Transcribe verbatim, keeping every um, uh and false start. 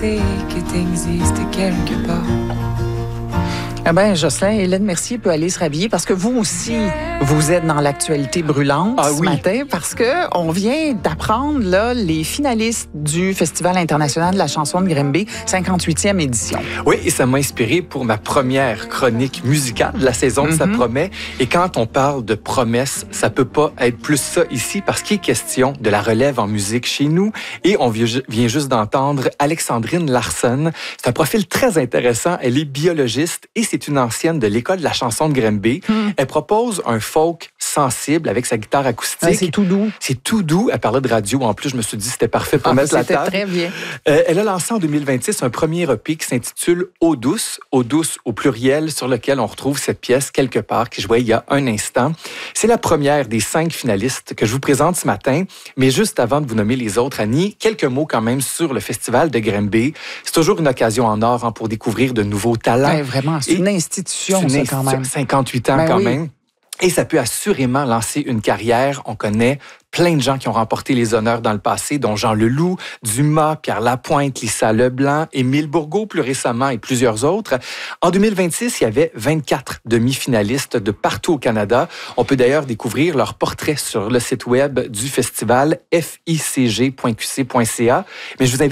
que t'existes quelque part. Eh bien, Jocelyn, Hélène Mercier peut aller se rhabiller parce que vous aussi, vous êtes dans l'actualité brûlante ah, ce oui. matin parce que on vient d'apprendre là les finalistes du Festival international de la chanson de Grimby, cinquante-huitième édition. Oui, et ça m'a inspiré pour ma première chronique musicale de la saison de Mm-hmm. Ça promet. Et quand on parle de promesses, ça peut pas être plus ça ici parce qu'il est question de la relève en musique chez nous. Et on vient juste d'entendre Alexandrine Larsson. C'est un profil très intéressant. Elle est biologiste et c'est une ancienne de l'école de la chanson de Grimby. Mm. Elle propose un folk sensible avec sa guitare acoustique. Ah, c'est tout doux. C'est tout doux. Elle parlait de radio. En plus, je me suis dit que c'était parfait pour ah, mettre la table. Très bien. Euh, elle a lancé en deux mille vingt-six un premier E P qui s'intitule Eau douce, Eau douce au pluriel, sur lequel on retrouve cette pièce quelque part que je voyais il y a un instant. C'est la première des cinq finalistes que je vous présente ce matin. Mais juste avant de vous nommer les autres, Annie, quelques mots quand même sur le Festival de Grimby. C'est toujours une occasion en or hein, pour découvrir de nouveaux talents. Ouais, vraiment, c'est une institution, c'est une ça, quand même. cinquante-huit ans, ben quand oui. même. Et ça peut assurément lancer une carrière. On connaît plein de gens qui ont remporté les honneurs dans le passé, dont Jean Leloup, Dumas, Pierre Lapointe, Lisa Leblanc, Émile Bourgault plus récemment et plusieurs autres. En deux mille vingt-six, il y avait vingt-quatre demi-finalistes de partout au Canada. On peut d'ailleurs découvrir leurs portraits sur le site web du festival f i c g point q c point c a. Mais je vous invite